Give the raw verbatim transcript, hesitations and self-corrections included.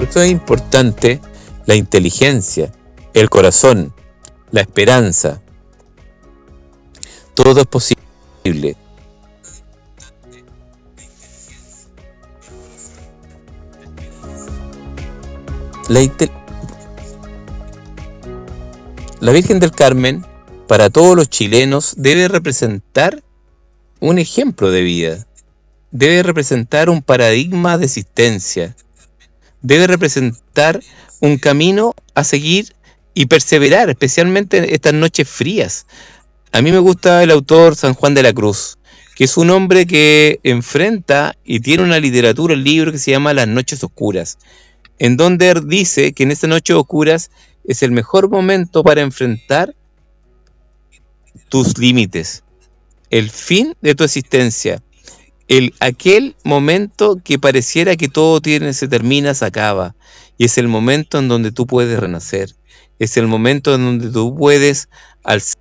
Por eso es importante la inteligencia, el corazón, la esperanza. Todo es posible. La, la Virgen del Carmen, para todos los chilenos, debe representar un ejemplo de vida. Debe representar un paradigma de existencia. Debe representar un camino a seguir y perseverar, especialmente en estas noches frías. A mí me gusta el autor San Juan de la Cruz, que es un hombre que enfrenta y tiene una literatura, un libro que se llama Las Noches Oscuras, en donde dice que en estas noches oscuras es el mejor momento para enfrentar tus límites, el fin de tu existencia, el, aquel momento que pareciera que todo tiene, se termina, se acaba, y es el momento en donde tú puedes renacer, es el momento en donde tú puedes alzar